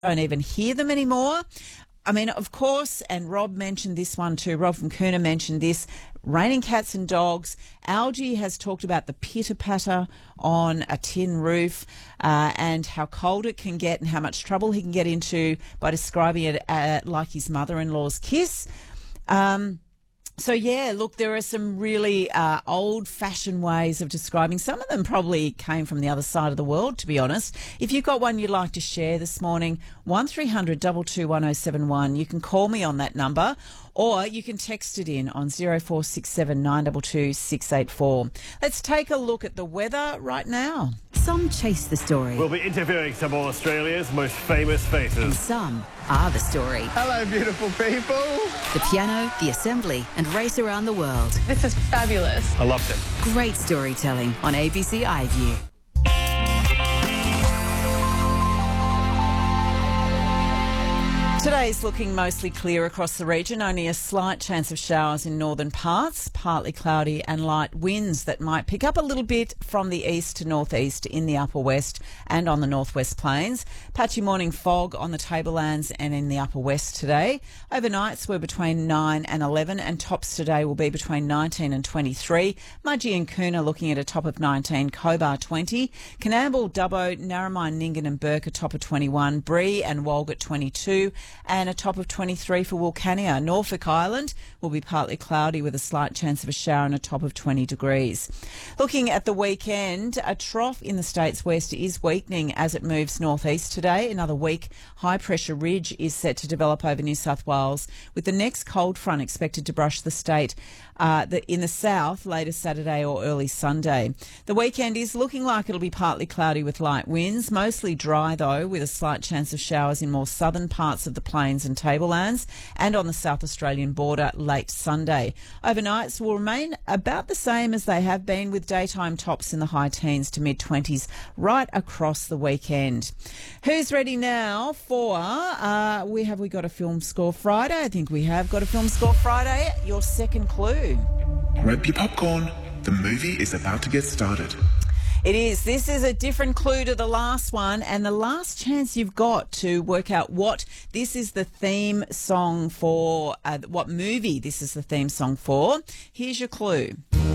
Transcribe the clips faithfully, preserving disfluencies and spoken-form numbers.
don't even hear them anymore. I mean, of course, and Rob mentioned this one too. Rob from Kuna mentioned this. Raining cats and dogs. Algie has talked about the pitter-patter on a tin roof uh, and how cold it can get and how much trouble he can get into by describing it uh, like his mother-in-law's kiss. Um, so, yeah, look, there are some really uh, old-fashioned ways of describing. Some of them probably came from the other side of the world, to be honest. If you've got one you'd like to share this morning, one three hundred two two one oh seven one. You can call me on that number, or you can text it in on zero four six seven nine two two six eight four. Let's take a look at the weather right now. Some chase the story. We'll be interviewing some of Australia's most famous faces. And some are the story. Hello, beautiful people. The piano, the assembly, and race around the world. This is fabulous. I loved it. Great storytelling on A B C iView. Today's looking mostly clear across the region, only a slight chance of showers in northern parts, partly cloudy and light winds that might pick up a little bit from the east to northeast in the upper west and on the northwest plains. Patchy morning fog on the tablelands and in the upper west today. Overnights were between nine and eleven and tops today will be between nineteen and twenty-three. Mudgee and Kuna looking at a top of nineteen, Cobar twenty. Coonamble, Dubbo, Narromine, Nyngan and Burke a top of twenty-one. Bree and Walgett twenty-two. And a top of twenty-three for Wilcannia. Norfolk Island will be partly cloudy with a slight chance of a shower and a top of twenty degrees. Looking at the weekend, a trough in the state's west is weakening as it moves northeast today. Another weak high-pressure ridge is set to develop over New South Wales, with the next cold front expected to brush the state uh, the, in the south later Saturday or early Sunday. The weekend is looking like it'll be partly cloudy with light winds, mostly dry though, with a slight chance of showers in more southern parts of the plains and tablelands and on the South Australian border late Sunday. Overnights will remain about the same as they have been, with daytime tops in the high teens to mid-twenties right across the weekend. Who's ready now for, uh, we have we got a Film Score Friday? I think we have got a Film Score Friday. Your second clue. Grab your popcorn. The movie is about to get started. It is. This is a different clue to the last one, and the last chance you've got to work out what this is the theme song for, uh, what movie this is the theme song for. Here's your clue.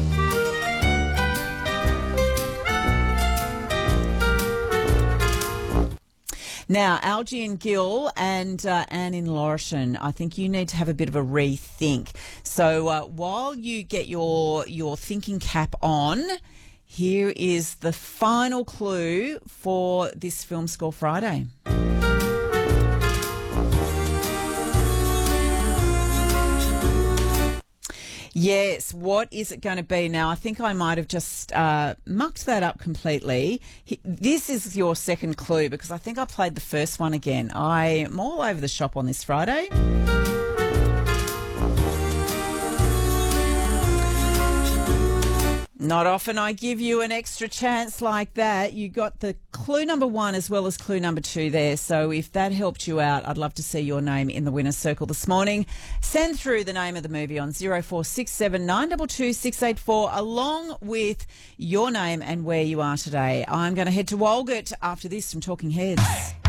Now, Algie and Gil and uh, Anne in Laurisham, I think you need to have a bit of a rethink. So uh, while you get your your thinking cap on, here is the final clue for this Film Score Friday. Yes, what is it going to be? Now, I think I might have just uh, mucked that up completely. This is your second clue because I think I played the first one again. I'm all over the shop on this Friday. Not often I give you an extra chance like that. You got the clue number one as well as clue number two there. So if that helped you out, I'd love to see your name in the winner's circle this morning. Send through the name of the movie on zero four six seven nine two two six eight four along with your name and where you are today. I'm going to head to Walgett after this from Talking Heads.